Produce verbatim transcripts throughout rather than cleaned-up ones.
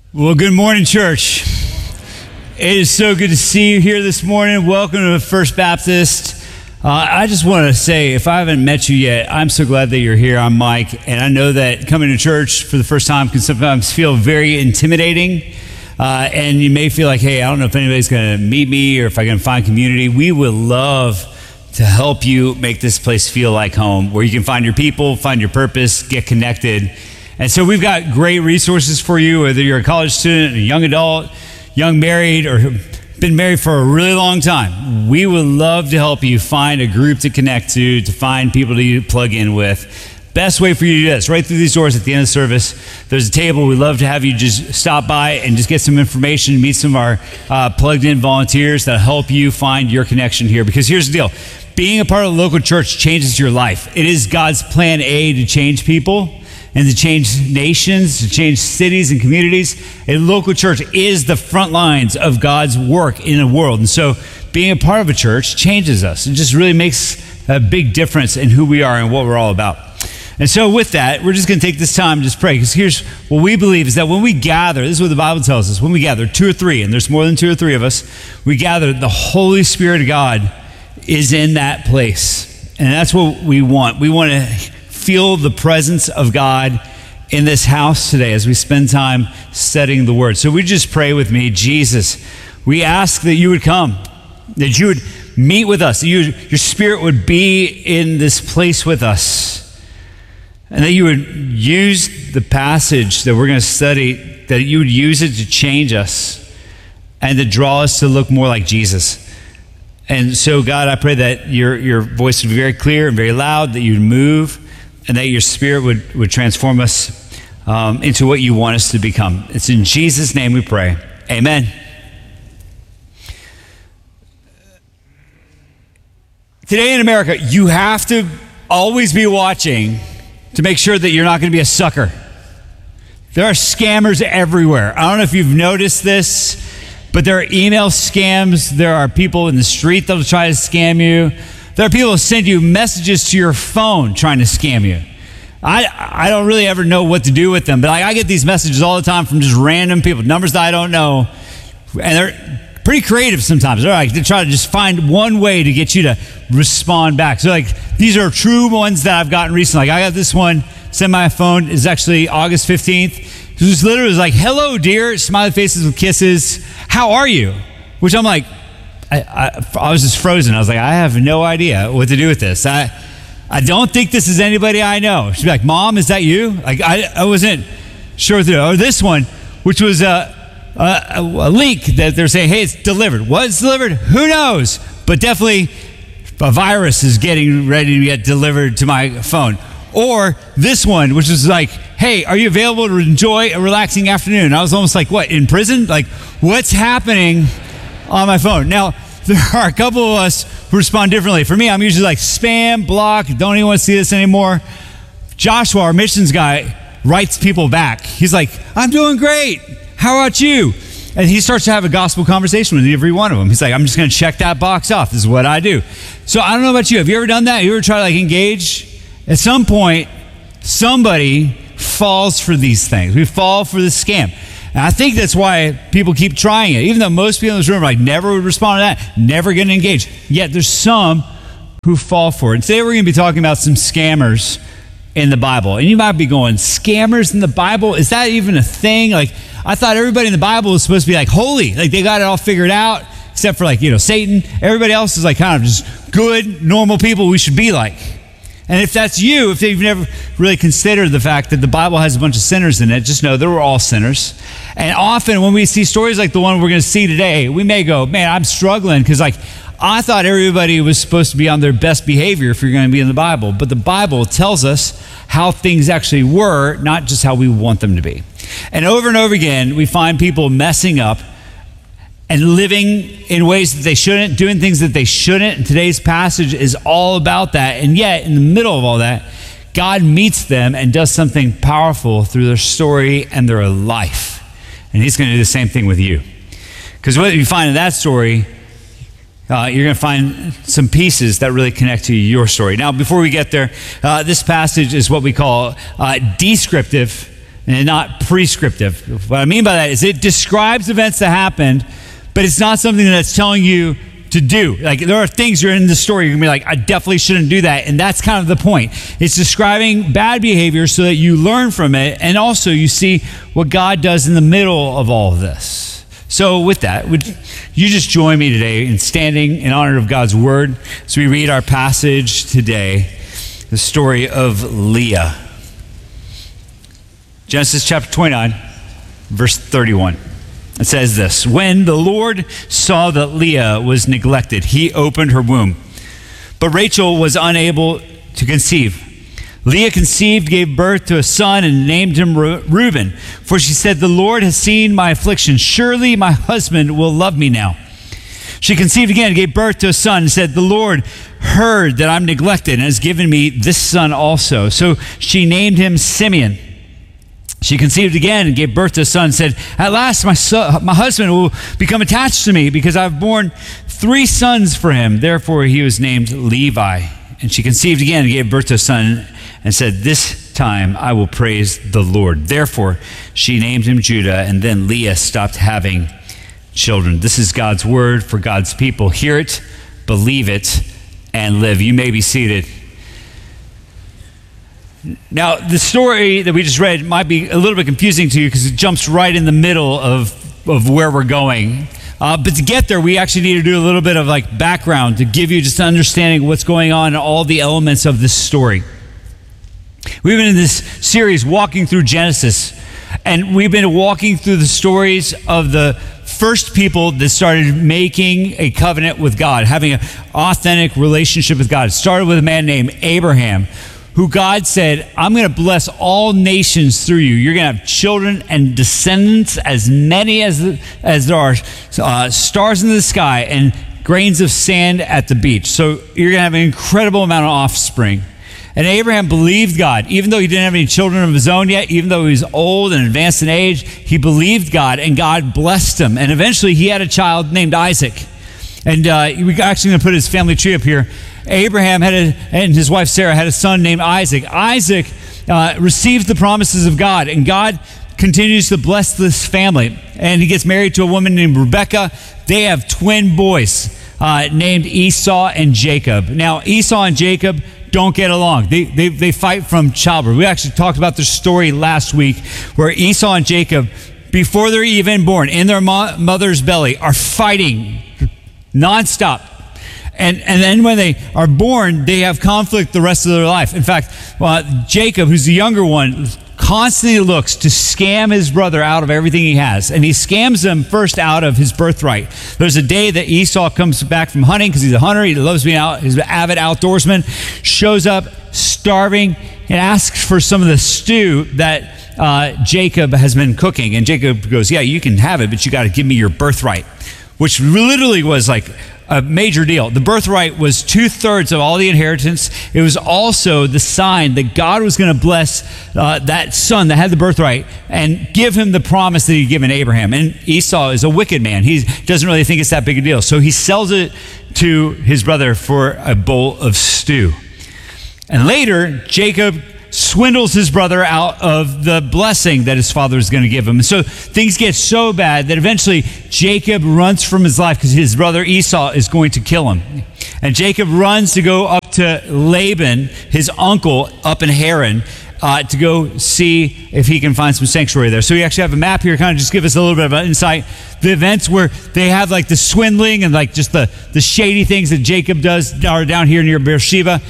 Well, good morning, church. It is so good to see you here this morning. Welcome to First Baptist. Uh, I just want to say, if I haven't met you yet, I'm so glad that you're here. I'm Mike, and I know that coming to church for the first time can sometimes feel very intimidating. Uh, and you may feel like, hey, I don't know if anybody's going to meet me or if I can find community. We would love to help you make this place feel like home, where you can find your people, find your purpose, get connected. And so we've got great resources for you, whether you're a college student, a young adult, young married, or been married for a really long time. We would love to help you find a group to connect to, to find people to plug in with. Best way for you to do this, right through these doors at the end of the service, there's a table. We'd love to have you just stop by and just get some information, meet some of our uh, plugged-in volunteers that help you find your connection here. Because here's the deal. Being a part of the local church changes your life. It is God's plan A to change people and to change nations, to change cities and communities. A local church is the front lines of God's work in the world. And so being a part of a church changes us. It just really makes a big difference in who we are and what we're all about. And so with that, we're just going to take this time to just pray, because here's what we believe is that when we gather, this is what the Bible tells us, when we gather, two or three, and there's more than two or three of us, we gather, the Holy Spirit of God is in that place. And that's what we want. We want to feel the presence of God in this house today as we spend time studying the Word. So we just pray with me. Jesus, we ask that you would come, that you would meet with us, that you, your Spirit would be in this place with us, and that you would use the passage that we're going to study, that you would use it to change us and to draw us to look more like Jesus. And so, God, I pray that your, your voice would be very clear and very loud, that you'd move, and that your Spirit would, would transform us um, into what you want us to become. It's in Jesus' name we pray. Amen. Today in America, you have to always be watching to make sure that you're not going to be a sucker. There are scammers everywhere. I don't know if you've noticed this, but there are email scams. There are people in the street that will try to scam you. There are people who send you messages to your phone trying to scam you. I I don't really ever know what to do with them, but I, I get these messages all the time from just random people, numbers that I don't know, and they're pretty creative sometimes. They're like, they try to just find one way to get you to respond back. So like, these are true ones that I've gotten recently. Like I got this one sent my phone. It's actually August fifteenth. It was literally like, hello, dear, smiley faces with kisses. How are you? Which I'm like, I, I, I was just frozen. I was like, I have no idea what to do with this. I I don't think this is anybody I know. She'd be like, Mom, is that you? Like I, I wasn't sure through. Or this one, which was a, a, a link that they're saying, hey, it's delivered. What's delivered? Who knows? But definitely a virus is getting ready to get delivered to my phone. Or this one, which is like, hey, are you available to enjoy a relaxing afternoon? I was almost like, what, in prison? Like, what's happening on my phone? Now, there are a couple of us who respond differently. For me, I'm usually like, spam, block, don't even want to see this anymore. Joshua, our missions guy, writes people back. He's like, I'm doing great. How about you? And he starts to have a gospel conversation with every one of them. He's like, I'm just going to check that box off. This is what I do. So I don't know about you. Have you ever done that? You ever try to like engage? At some point, somebody falls for these things. We fall for the scam. And I think that's why people keep trying it. Even though most people in this room are like, never would respond to that, never going to engage. Yet there's some who fall for it. And today we're going to be talking about some scammers in the Bible. And you might be going, scammers in the Bible? Is that even a thing? Like, I thought everybody in the Bible was supposed to be like holy. Like they got it all figured out, except for like, you know, Satan. Everybody else is like kind of just good, normal people we should be like. And if that's you, if you've never really considered the fact that the Bible has a bunch of sinners in it, just know that we're all sinners. And often when we see stories like the one we're going to see today, we may go, man, I'm struggling because like I thought everybody was supposed to be on their best behavior if you're going to be in the Bible. But the Bible tells us how things actually were, not just how we want them to be. And over and over again, we find people messing up and living in ways that they shouldn't, doing things that they shouldn't. And today's passage is all about that. And yet, in the middle of all that, God meets them and does something powerful through their story and their life. And he's going to do the same thing with you. Because what you find in that story, uh, you're going to find some pieces that really connect to your story. Now, before we get there, uh, this passage is what we call uh, descriptive. and not prescriptive. What I mean by that is it describes events that happened, but it's not something that's telling you to do. Like, there are things you're in the story, you're gonna be like, I definitely shouldn't do that. And that's kind of the point. It's describing bad behavior so that you learn from it, and also you see what God does in the middle of all of this. So with that, would you just join me today in standing in honor of God's word as we read our passage today, the story of Leah. Genesis chapter twenty-nine, verse thirty-one. It says this: when the Lord saw that Leah was neglected, he opened her womb. But Rachel was unable to conceive. Leah conceived, gave birth to a son, and named him Reuben. For she said, the Lord has seen my affliction. Surely my husband will love me now. She conceived again, gave birth to a son, and said, the Lord heard that I'm neglected and has given me this son also. So she named him Simeon. She conceived again and gave birth to a son and said, at last my son, my husband will become attached to me because I've borne three sons for him. Therefore he was named Levi. And she conceived again and gave birth to a son and said, this time I will praise the Lord. Therefore she named him Judah, and then Leah stopped having children. This is God's word for God's people. Hear it, believe it, and live. You may be seated. Now, the story that we just read might be a little bit confusing to you because it jumps right in the middle of, of where we're going. Uh, but to get there, we actually need to do a little bit of like background to give you just an understanding of what's going on and all the elements of this story. We've been in this series walking through Genesis, and we've been walking through the stories of the first people that started making a covenant with God, having an authentic relationship with God. It started with a man named Abraham, who God said, I'm going to bless all nations through you. You're going to have children and descendants, as many as, as there are uh, stars in the sky and grains of sand at the beach. So you're going to have an incredible amount of offspring. And Abraham believed God, even though he didn't have any children of his own yet, even though he was old and advanced in age, he believed God, and God blessed him. And eventually he had a child named Isaac. And uh, we're actually going to put his family tree up here. Abraham had a, and his wife Sarah had a son named Isaac. Isaac uh, received the promises of God, and God continues to bless this family. And he gets married to a woman named Rebekah. They have twin boys uh, named Esau and Jacob. Now, Esau and Jacob don't get along. They, they, they fight from childbirth. We actually talked about their story last week, where Esau and Jacob, before they're even born, in their mo- mother's belly, are fighting nonstop. And, and then when they are born, they have conflict the rest of their life. In fact, uh, Jacob, who's the younger one, constantly looks to scam his brother out of everything he has. And he scams him first out of his birthright. There's a day that Esau comes back from hunting because he's a hunter. He loves being out. He's an avid outdoorsman. Shows up starving and asks for some of the stew that uh, Jacob has been cooking. And Jacob goes, yeah, you can have it, but you got to give me your birthright. Which literally was like a major deal. The birthright was two-thirds of all the inheritance. It was also the sign that God was going to bless uh, that son that had the birthright and give him the promise that he'd given Abraham. And Esau is a wicked man. He doesn't really think it's that big a deal. So he sells it to his brother for a bowl of stew. And later, Jacob swindles his brother out of the blessing that his father is going to give him. And so things get so bad that eventually Jacob runs from his life because his brother Esau is going to kill him. And Jacob runs to go up to Laban, his uncle, up in Haran, uh, to go see if he can find some sanctuary there. So we actually have a map here, kind of just give us a little bit of an insight. The events where they have like the swindling and like just the, the shady things that Jacob does are down here near Beersheba.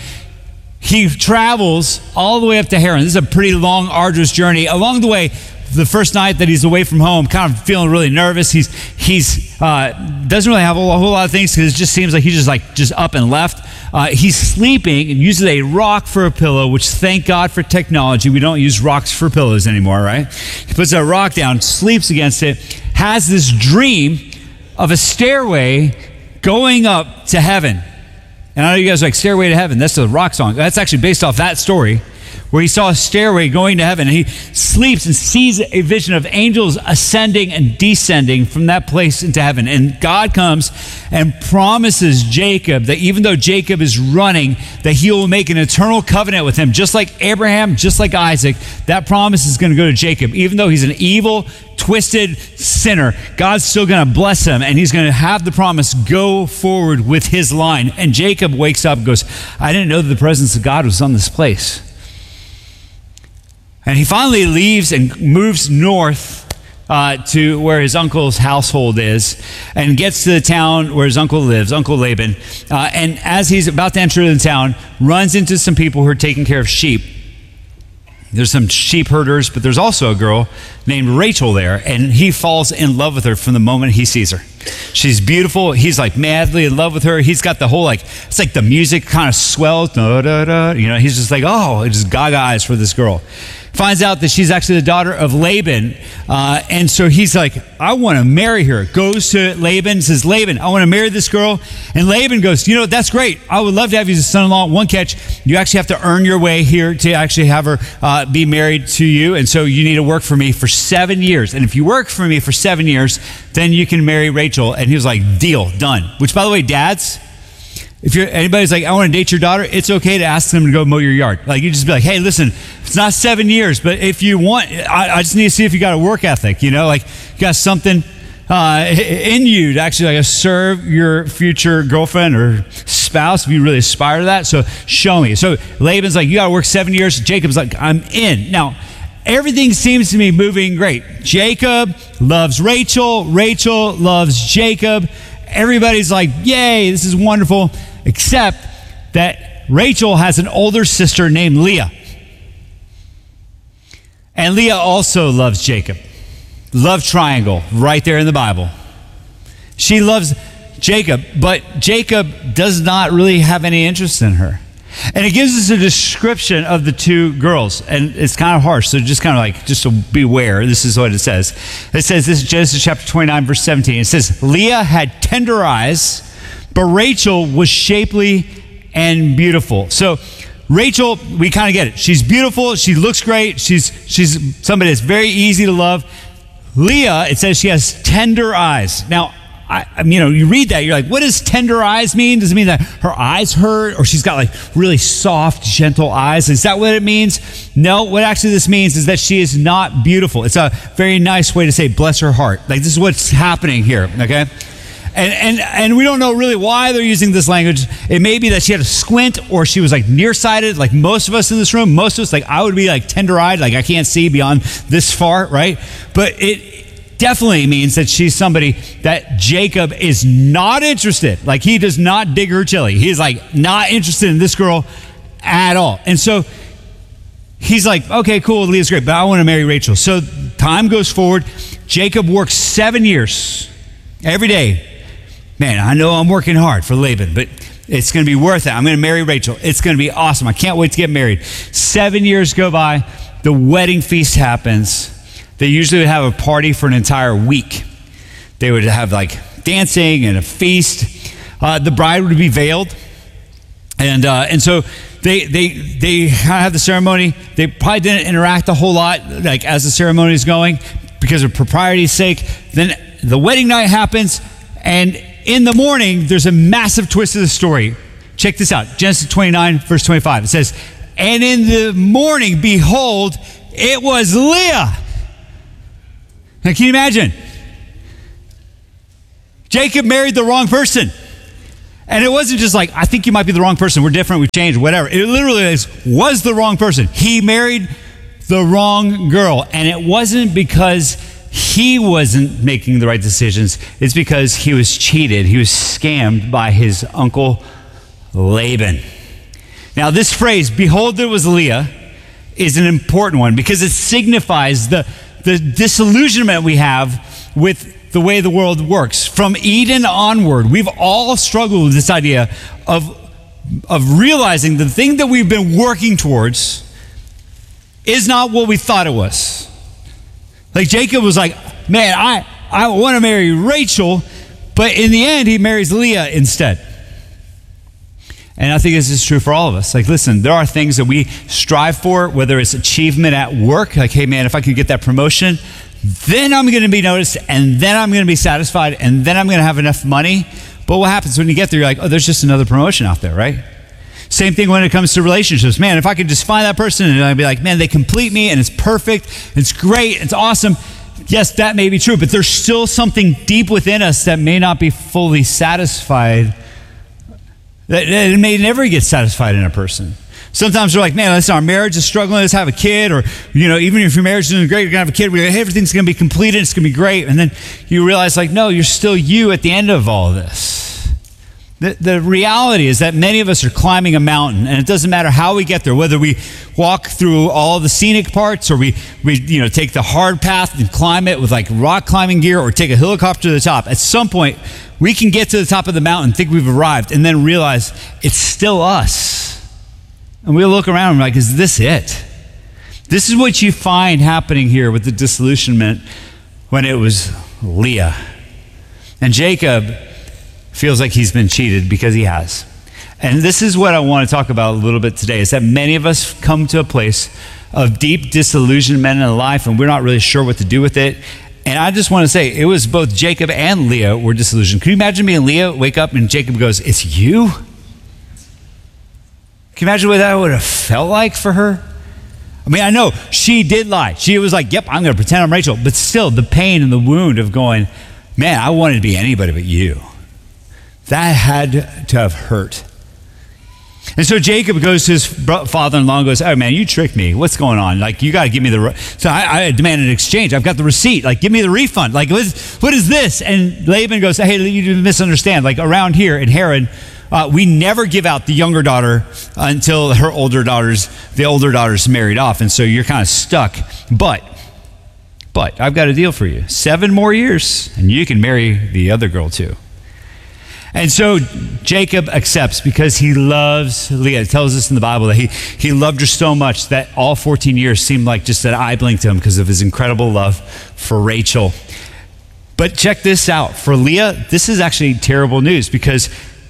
He travels all the way up to Haran. This is a pretty long, arduous journey. Along the way, the first night that he's away from home, kind of feeling really nervous. He's he's uh, doesn't really have a whole lot of things because it just seems like he's just like just up and left. Uh, he's sleeping and uses a rock for a pillow, which thank God for technology. We don't use rocks for pillows anymore, right? He puts a rock down, sleeps against it, has this dream of a stairway going up to heaven. And I know you guys are like, Stairway to Heaven, that's the rock song. That's actually based off that story. where he saw a stairway going to heaven. And he sleeps and sees a vision of angels ascending and descending from that place into heaven. And God comes and promises Jacob that even though Jacob is running, that he will make an eternal covenant with him, just like Abraham, just like Isaac. That promise is going to go to Jacob. Even though he's an evil, twisted sinner, God's still going to bless him, and he's going to have the promise go forward with his line. And Jacob wakes up and goes, I didn't know that the presence of God was on this place. And he finally leaves and moves north uh, to where his uncle's household is, and gets to the town where his uncle lives, Uncle Laban. Uh, and as he's about to enter the town, runs into some people who are taking care of sheep. There's some sheep herders, but there's also a girl named Rachel there, and he falls in love with her from the moment he sees her. She's beautiful. He's like madly in love with her. He's got the whole, like, it's like the music kind of swells. Da, da, da. You know, he's just like, oh, just gaga eyes for this girl. Finds out that she's actually the daughter of Laban. Uh, and so he's like, I want to marry her. Goes to Laban, says, Laban, I want to marry this girl. And Laban goes, you know, that's great. I would love to have you as a son-in-law. One catch, you actually have to earn your way here to actually have her uh, be married to you. And so you need to work for me for seven years. And if you work for me for seven years, then you can marry Rachel. And he was like, deal, done. Which, by the way, dads, if you're anybody's like, I want to date your daughter, it's okay to ask them to go mow your yard. Like, you just be like, hey, listen, it's not seven years, but if you want, I, I just need to see if you got a work ethic, you know, like you got something uh, in you to actually like serve your future girlfriend or spouse if you really aspire to that. So show me. So Laban's like, you got to work seven years. Jacob's like, I'm in. Now, everything seems to be moving great. Jacob loves Rachel. Rachel loves Jacob. Everybody's like, yay, this is wonderful. Except that Rachel has an older sister named Leah. And Leah also loves Jacob. Love triangle right there in the Bible. She loves Jacob, but Jacob does not really have any interest in her. And it gives us a description of the two girls, and it's kind of harsh, so just kind of like, just to beware, this is what it says. It says, this is Genesis chapter twenty-nine, verse seventeen. It says, Leah had tender eyes, but Rachel was shapely and beautiful. So Rachel, we kind of get it. She's beautiful, she looks great, she's, she's somebody that's very easy to love. Leah, it says she has tender eyes. Now, I, I mean, you know, you read that, you're like, what does tender eyes mean? Does it mean that her eyes hurt, or she's got like really soft, gentle eyes? Is that what it means? No, what actually this means is that she is not beautiful. It's a very nice way to say, bless her heart. Like, this is what's happening here, okay? And, and, and we don't know really why they're using this language. It may be that she had a squint, or she was like nearsighted, like most of us in this room. Most of us, like I would be like tender-eyed, like I can't see beyond this far, right? But it definitely means that she's somebody that Jacob is not interested. Like, he does not dig her chili. He's like not interested in this girl at all. And so he's like, okay, cool, Leah's great, but I want to marry Rachel. So time goes forward. Jacob works seven years every day. Man, I know I'm working hard for Laban, but it's going to be worth it. I'm going to marry Rachel. It's going to be awesome. I can't wait to get married. Seven years go by. The wedding feast happens. They usually would have a party for an entire week. They would have like dancing and a feast. Uh, the bride would be veiled. And uh, and so they they they have the ceremony. They probably didn't interact a whole lot like as the ceremony is going because of propriety's sake. Then the wedding night happens, and in the morning, there's a massive twist of the story. Check this out. Genesis twenty-nine, verse twenty-five. It says, and in the morning, behold, it was Leah. Now, can you imagine? Jacob married the wrong person. And it wasn't just like, I think you might be the wrong person. We're different. We've changed, whatever. It literally is, was the wrong person. He married the wrong girl. And it wasn't because he wasn't making the right decisions. It's because he was cheated. He was scammed by his uncle Laban. Now, this phrase, behold, it was Leah, is an important one because it signifies the, the disillusionment we have with the way the world works. From Eden onward, we've all struggled with this idea of, of realizing the thing that we've been working towards is not what we thought it was. Like Jacob was like, man, I, I want to marry Rachel, but in the end, he marries Leah instead. And I think this is true for all of us. Like, listen, there are things that we strive for, whether it's achievement at work, like, hey man, if I could get that promotion, then I'm going to be noticed, and then I'm going to be satisfied, and then I'm going to have enough money. But what happens when you get there? You're like, oh, there's just another promotion out there, right? Same thing when it comes to relationships. Man, if I could just find that person and I'd be like, man, they complete me and it's perfect, it's great, it's awesome. Yes, that may be true, but there's still something deep within us that may not be fully satisfied. That it may never get satisfied in a person. Sometimes we're like, man, listen, our marriage is struggling, let's have a kid. Or, you know, even if your marriage is doing great, you're going to have a kid. We're like, hey, everything's going to be completed, it's going to be great. And then you realize, like, no, you're still you at the end of all of this. The, the reality is that many of us are climbing a mountain, and it doesn't matter how we get there, whether we walk through all the scenic parts or we, we you know, take the hard path and climb it with like rock climbing gear or take a helicopter to the top. At some point, we can get to the top of the mountain, think we've arrived, and then realize it's still us. And we look around and we're like, is this it? This is what you find happening here with the disillusionment when it was Leah. And Jacob feels like he's been cheated because he has. And this is what I want to talk about a little bit today, is that many of us come to a place of deep disillusionment in life and we're not really sure what to do with it. And I just want to say, it was both Jacob and Leah were disillusioned. Can you imagine being Leah, wake up and Jacob goes, it's you? Can you imagine what that would have felt like for her? I mean, I know she did lie. She was like, yep, I'm going to pretend I'm Rachel. But still, the pain and the wound of going, man, I wanted to be anybody but you. That had to have hurt. And so Jacob goes to his father-in-law and goes, oh man, you tricked me. What's going on? Like, you got to give me the, re-. so I, I demand an exchange. I've got the receipt. Like, give me the refund. Like, what is, what is this? And Laban goes, hey, you misunderstand. Like, around here in Haran, uh, we never give out the younger daughter until her older daughters, the older daughter's married off. And so you're kind of stuck. But, but I've got a deal for you. Seven more years and you can marry the other girl too. And so Jacob accepts because he loves Leah. It tells us in the Bible that he, he loved her so much that all fourteen years seemed like just an eye blink to him because of his incredible love for Rachel. But check this out. For Leah, this is actually terrible news because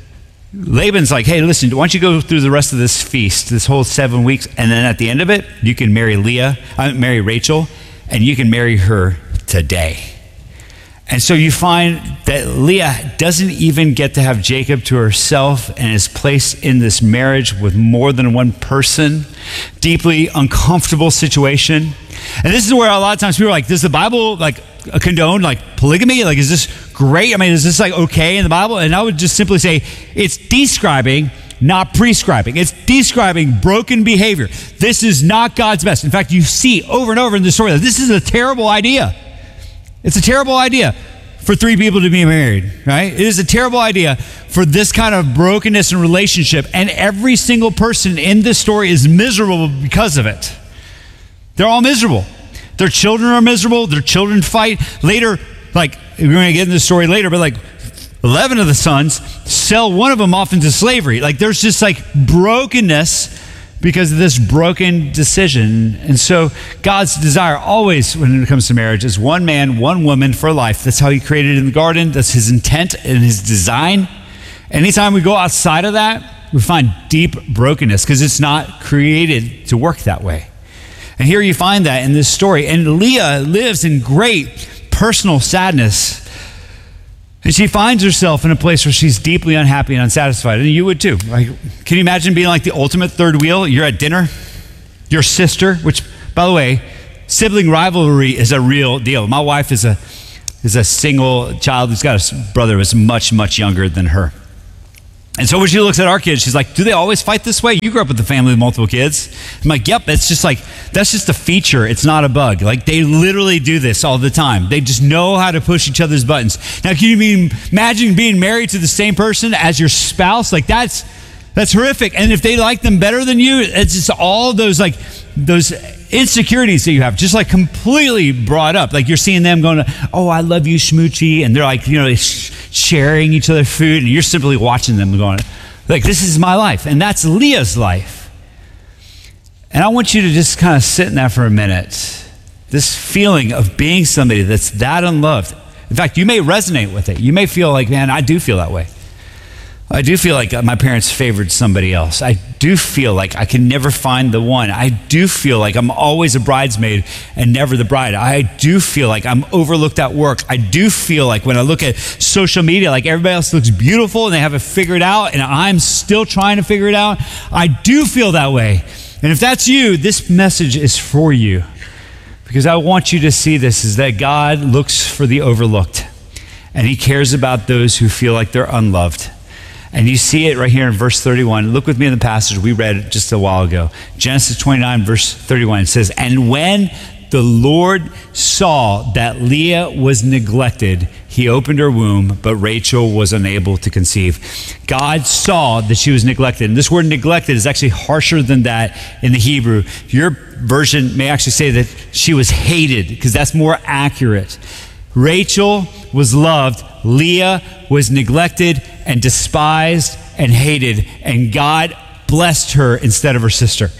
Laban's like, hey, listen, why don't you go through the rest of this feast, this whole seven weeks, and then at the end of it, you can marry Leah, uh, marry Rachel, and you can marry her today. And so you find that Leah doesn't even get to have Jacob to herself and is placed in this marriage with more than one person, deeply uncomfortable situation. And this is where a lot of times people are like, does the Bible like condone like polygamy? Like, is this great? I mean, is this like okay in the Bible? And I would just simply say it's describing, not prescribing. It's describing broken behavior. This is not God's best. In fact, you see over and over in the story that this is a terrible idea. It's a terrible idea for three people to be married, right? It is a terrible idea for this kind of brokenness in relationship, and every single person in this story is miserable because of it. They're all miserable. Their children are miserable. Their children fight. Later, like, we're going to get into the story later, but like eleven of the sons sell one of them off into slavery. Like, there's just like brokenness because of this broken decision. And so God's desire always when it comes to marriage is one man, one woman for life. That's how he created it in the garden. That's his intent and his design. Anytime we go outside of that, we find deep brokenness because it's not created to work that way. And here you find that in this story. And Leah lives in great personal sadness. And she finds herself in a place where she's deeply unhappy and unsatisfied. And you would too. Like, can you imagine being like the ultimate third wheel? You're at dinner, your sister, which, by the way, sibling rivalry is a real deal. My wife is a is a single child who's got a brother who's much, much younger than her. And so when she looks at our kids, she's like, do they always fight this way? You grew up with a family with multiple kids. I'm like, yep, it's just like, that's just a feature. It's not a bug. Like, they literally do this all the time. They just know how to push each other's buttons. Now, can you mean, imagine being married to the same person as your spouse? Like, that's that's horrific. And if they like them better than you, it's just all those, like, those insecurities that you have just like completely brought up. Like, you're seeing them going, oh, I love you, Schmoochie. And they're like, you know, sharing each other's food. And you're simply watching them going, like, this is my life. And that's Leah's life. And I want you to just kind of sit in that for a minute. This feeling of being somebody that's that unloved. In fact, you may resonate with it. You may feel like, man, I do feel that way. I do feel like my parents favored somebody else. I do feel like I can never find the one. I do feel like I'm always a bridesmaid and never the bride. I do feel like I'm overlooked at work. I do feel like when I look at social media, like everybody else looks beautiful and they have it figured out and I'm still trying to figure it out. I do feel that way. And if that's you, this message is for you. Because I want you to see this, is that God looks for the overlooked. And he cares about those who feel like they're unloved. And you see it right here in verse thirty-one. Look with me in the passage we read just a while ago. Genesis twenty-nine, verse thirty-one. It says, and when the Lord saw that Leah was neglected, he opened her womb, but Rachel was unable to conceive. God saw that she was neglected. And this word neglected is actually harsher than that in the Hebrew. Your version may actually say that she was hated, because that's more accurate. Rachel was loved, Leah was neglected and despised and hated, and God blessed her instead of her sister.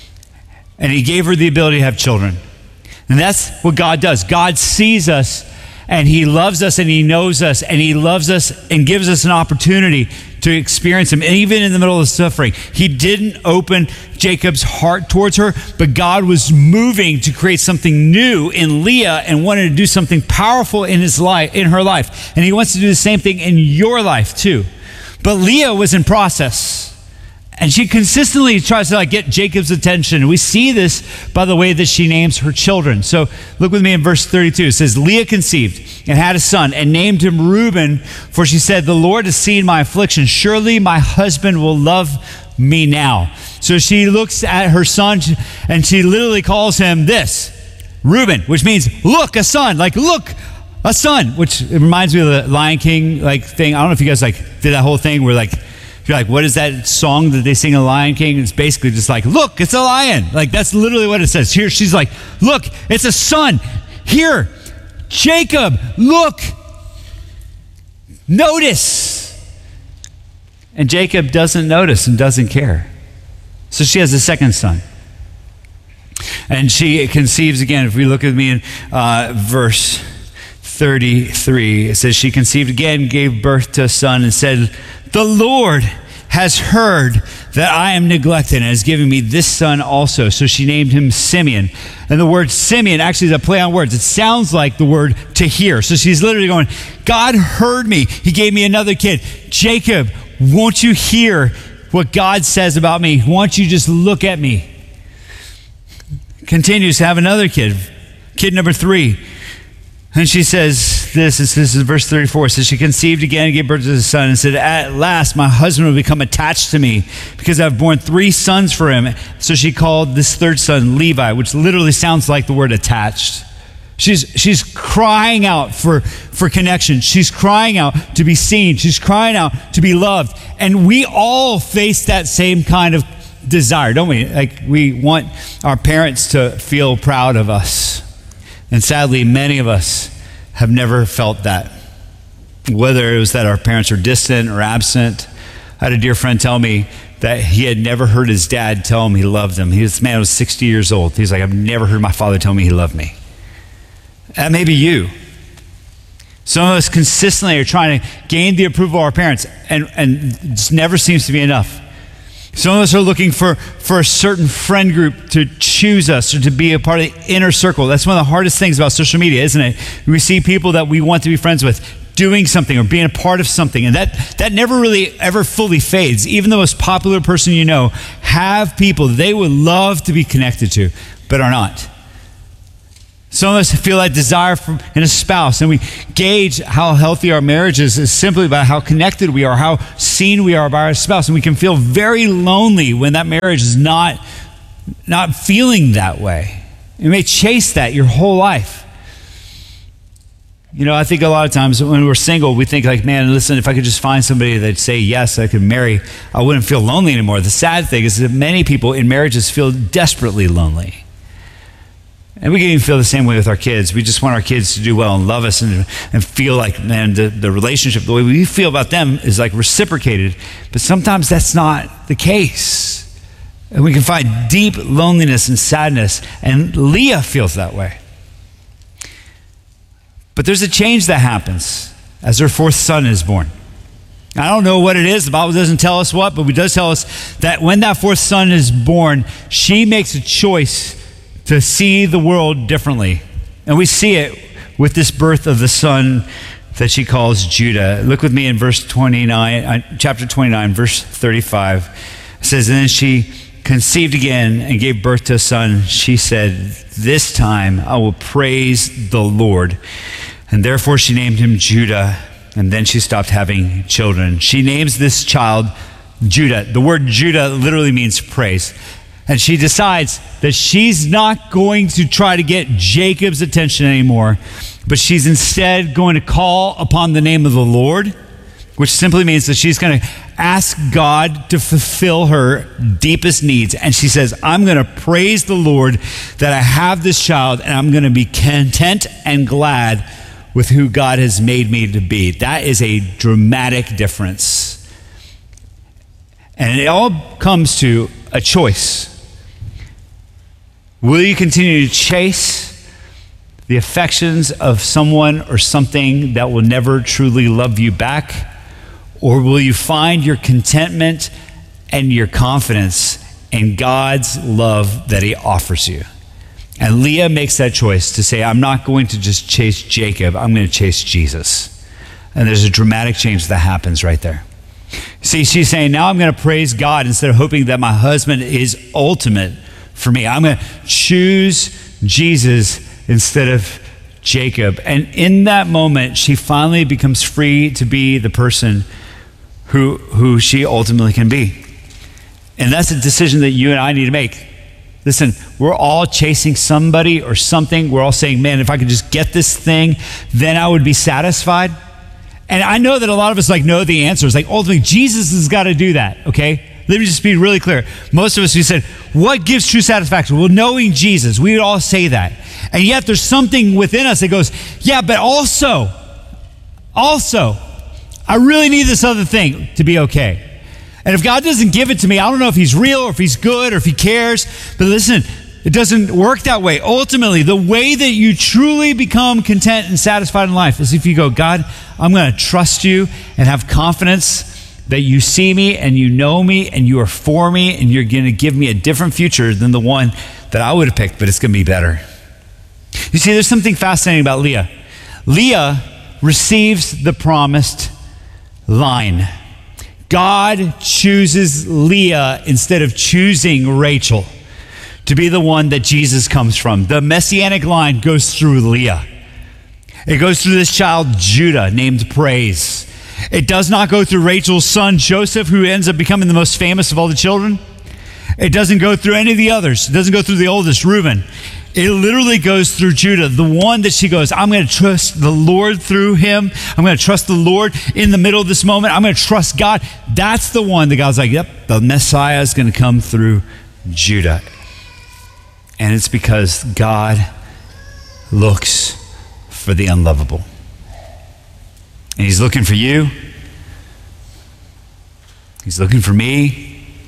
And he gave her the ability to have children. And that's what God does. God sees us and he loves us and he knows us and he loves us and gives us an opportunity to experience him. And even in the middle of suffering, he didn't open Jacob's heart towards her, but God was moving to create something new in Leah and wanted to do something powerful in his life, in her life. And he wants to do the same thing in your life too. But Leah was in process. And she consistently tries to like get Jacob's attention. We see this by the way that she names her children. So look with me in verse thirty-two. It says, Leah conceived and had a son and named him Reuben, for she said, the Lord has seen my affliction. Surely my husband will love me now. So she looks at her son and she literally calls him this, Reuben, which means look, a son. Like, look, a son, which it reminds me of the Lion King like thing. I don't know if you guys like did that whole thing where like, you're like, what is that song that they sing in Lion King? It's basically just like, look, it's a lion. Like, that's literally what it says. Here, she's like, look, it's a son. Here, Jacob, look. Notice. And Jacob doesn't notice and doesn't care. So she has a second son. And she conceives again. If we look at me in uh, verse thirty-three, it says, she conceived again, gave birth to a son, and said, the Lord has heard that I am neglected and has given me this son also. So she named him Simeon. And the word Simeon actually is a play on words. It sounds like the word to hear. So she's literally going, God heard me. He gave me another kid. Jacob, won't you hear what God says about me? Won't you just look at me? Continues to have another kid, kid number three. And she says this, this is verse thirty-four, it says, she conceived again and gave birth to a son and said, at last my husband will become attached to me because I've borne three sons for him. So she called this third son Levi, which literally sounds like the word attached. She's, she's crying out for, for connection. She's crying out to be seen. She's crying out to be loved. And we all face that same kind of desire, don't we? Like, we want our parents to feel proud of us. And sadly, many of us have never felt that. Whether it was that our parents are distant or absent. I had a dear friend tell me that he had never heard his dad tell him he loved him. He was, this man was sixty years old. He's like, I've never heard my father tell me he loved me. That may be you. Some of us consistently are trying to gain the approval of our parents, and, and it just never seems to be enough. Some of us are looking for, for a certain friend group to choose us or to be a part of the inner circle. That's one of the hardest things about social media, isn't it? We see people that we want to be friends with doing something or being a part of something, and that, that never really ever fully fades. Even the most popular person you know have people they would love to be connected to, but are not. Some of us feel that desire from, in a spouse, and we gauge how healthy our marriage is, is simply by how connected we are, how seen we are by our spouse. And we can feel very lonely when that marriage is not, not feeling that way. You may chase that your whole life. You know, I think a lot of times when we're single, we think like, man, listen, if I could just find somebody that'd say yes, I could marry, I wouldn't feel lonely anymore. The sad thing is that many people in marriages feel desperately lonely. And we can even feel the same way with our kids. We just want our kids to do well and love us and, and feel like, man, the, the relationship, the way we feel about them is like reciprocated. But sometimes that's not the case. And we can find deep loneliness and sadness. And Leah feels that way. But there's a change that happens as her fourth son is born. I don't know what it is. The Bible doesn't tell us what, but it does tell us that when that fourth son is born, she makes a choice to see the world differently. And we see it with this birth of the son that she calls Judah. Look with me in verse twenty-nine, chapter twenty-nine, verse thirty-five. It says, and then she conceived again and gave birth to a son. She said, this time I will praise the Lord. And therefore she named him Judah. And then she stopped having children. She names this child Judah. The word Judah literally means praise. And she decides that she's not going to try to get Jacob's attention anymore, but she's instead going to call upon the name of the Lord, which simply means that she's going to ask God to fulfill her deepest needs. And she says, I'm going to praise the Lord that I have this child, and I'm going to be content and glad with who God has made me to be. That is a dramatic difference. And it all comes to a choice. Will you continue to chase the affections of someone or something that will never truly love you back? Or will you find your contentment and your confidence in God's love that he offers you? And Leah makes that choice to say, I'm not going to just chase Jacob, I'm going to chase Jesus. And there's a dramatic change that happens right there. See, she's saying, now I'm going to praise God instead of hoping that my husband is ultimate for me. I'm going to choose Jesus instead of Jacob. And in that moment, she finally becomes free to be the person who, who she ultimately can be. And that's a decision that you and I need to make. Listen, we're all chasing somebody or something. We're all saying, man, if I could just get this thing, then I would be satisfied. And I know that a lot of us like know the answers. Like ultimately, Jesus has got to do that, okay? Let me just be really clear. Most of us, we said, what gives true satisfaction? Well, knowing Jesus. We would all say that. And yet there's something within us that goes, yeah, but also, also, I really need this other thing to be okay. And if God doesn't give it to me, I don't know if he's real or if he's good or if he cares. But listen, it doesn't work that way. Ultimately, the way that you truly become content and satisfied in life is if you go, God, I'm going to trust you and have confidence that you see me and you know me and you are for me and you're going to give me a different future than the one that I would have picked, but it's going to be better. You see, there's something fascinating about Leah. Leah receives the promised line. God chooses Leah instead of choosing Rachel to be the one that Jesus comes from. The messianic line goes through Leah. It goes through this child, Judah, named Praise. It does not go through Rachel's son, Joseph, who ends up becoming the most famous of all the children. It doesn't go through any of the others. It doesn't go through the oldest, Reuben. It literally goes through Judah, the one that she goes, I'm going to trust the Lord through him. I'm going to trust the Lord in the middle of this moment. I'm going to trust God. That's the one that God's like, yep, the Messiah is going to come through Judah. And it's because God looks for the unlovable. And he's looking for you. He's looking for me.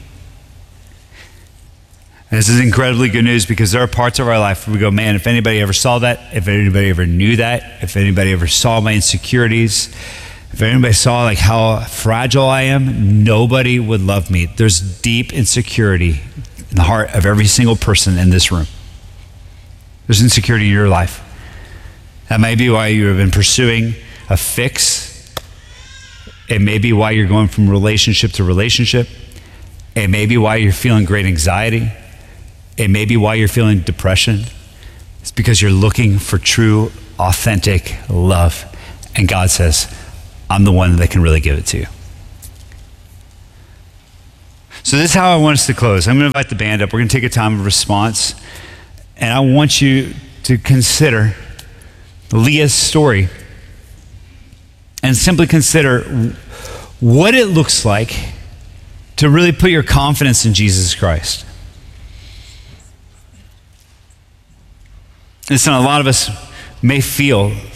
And this is incredibly good news because there are parts of our life where we go, man, if anybody ever saw that, if anybody ever knew that, if anybody ever saw my insecurities, if anybody saw like how fragile I am, nobody would love me. There's deep insecurity in the heart of every single person in this room. There's insecurity in your life. That may be why you have been pursuing a fix. It may be why you're going from relationship to relationship. It may be why you're feeling great anxiety. It may be why you're feeling depression. It's because you're looking for true, authentic love. And God says, I'm the one that can really give it to you. So this is how I want us to close. I'm going to invite the band up. We're going to take a time of response. And I want you to consider Leah's story and simply consider what it looks like to really put your confidence in Jesus Christ. Listen, a lot of us may feel